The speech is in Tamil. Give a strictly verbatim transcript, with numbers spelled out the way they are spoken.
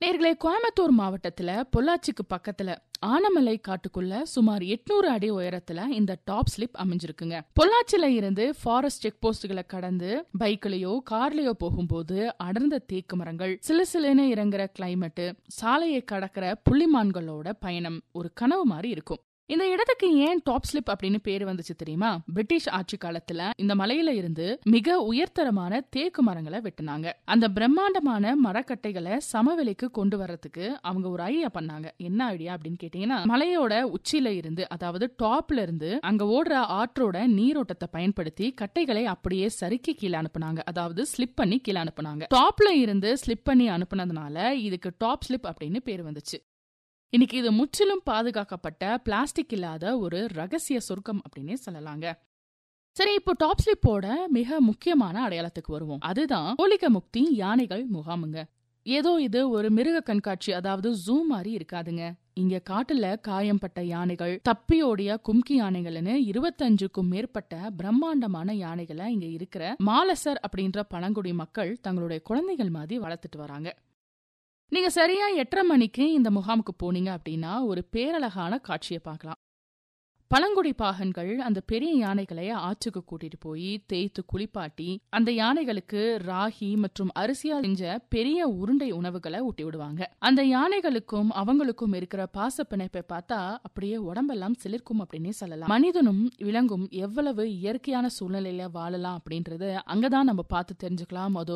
நேர்களே, கோயம்புத்தூர் மாவட்டத்துல பொள்ளாச்சிக்கு பக்கத்துல ஆனமலை காட்டுக்குள்ள சுமார் எட்நூறு அடி உயரத்துல இந்த டாப் ஸ்லிப் அமைஞ்சிருக்குங்க. பொள்ளாச்சில இருந்து ஃபாரஸ்ட் செக் போஸ்ட்களை கடந்து பைக்லயோ கார்லயோ போகும்போது அடர்ந்த தேக்கு மரங்கள், சிலு சிலுன்னு இறங்குற கிளைமேட், சாலையை கடக்கிற புள்ளிமான்களோட பயணம் ஒரு கனவு மாதிரி இருக்கும். இந்த இடத்துக்கு ஏன் டாப் ஸ்லிப் அப்படின்னு பேரு வந்துச்சு தெரியுமா? பிரிட்டிஷ் ஆட்சி காலத்துல இந்த மலையில இருந்து மிக உயர்தரமான தேக்கு மரங்களை வெட்டினாங்க. அந்த பிரம்மாண்டமான மரக்கட்டைகளை சமவெளிக்கு கொண்டு வர்றதுக்கு அவங்க ஒரு ஐடியா பண்ணாங்க. என்ன ஐடியா அப்படின்னு கேட்டீங்கன்னா, மலையோட உச்சியில இருந்து, அதாவது டாப்ல இருந்து அங்க ஓடுற ஆற்றோட நீரோட்டத்தை பயன்படுத்தி கட்டைகளை அப்படியே சறுக்கி கீழே அனுப்புனாங்க. அதாவது ஸ்லிப் பண்ணி கீழே அனுப்புனாங்க. டாப்ல இருந்து ஸ்லிப் பண்ணி அனுப்புனதுனால இதுக்கு டாப் ஸ்லிப் அப்படின்னு பேரு வந்துச்சு. இன்னைக்கு இது முற்றிலும் பாதுகாக்கப்பட்ட பிளாஸ்டிக் இல்லாத ஒரு ரகசிய சொர்க்கம் அப்படின்னே சொல்லலாங்க. சரி, இப்போ டாப் ஸ்லிப்போட மிக முக்கியமான அடையாளத்துக்கு வருவோம். அதுதான் கோலிகமுக்தி யானைகள் முகாமுங்க. ஏதோ இது ஒரு மிருக கண்காட்சி, அதாவது ஜூ மாதிரி இருக்காதுங்க. இங்க காட்டுல காயம்பட்ட யானைகள், தப்பியோடிய கும்கி யானைகள்னு இருபத்தஞ்சுக்கும் மேற்பட்ட பிரம்மாண்டமான யானைகளை இங்க இருக்கிற மாலசர் அப்படின்ற பழங்குடி மக்கள் தங்களுடைய குழந்தைகள் மாதிரி வளர்த்துட்டு வராங்க. நீங்க சரியா எட்டரை மணிக்கு இந்த முகாமுக்கு போனீங்க அப்படின்னா ஒரு பேரழகான காட்சியை பார்க்கலாம். பழங்குடி பாகன்கள் அந்த பெரிய யானைகளை ஆற்றுக்கு கூட்டிட்டு போய் தேய்த்து குளிப்பாட்டி அந்த யானைகளுக்கு ராகி மற்றும் அரிசியால் செஞ்ச பெரிய உருண்டை உணவுகளை ஊட்டி விடுவாங்க. அந்த யானைகளுக்கும் அவங்களுக்கும் இருக்கிற பாச பிணைப்பை பார்த்தா அப்படியே உடம்பெல்லாம் சிலிர்க்கும் அப்படின்னே சொல்லலாம். மனிதனும் விலங்கும் எவ்வளவு இயற்கையான சூழ்நிலையில வாழலாம் அப்படின்றது அங்கதான் நம்ம பார்த்து தெரிஞ்சுக்கலாம். அது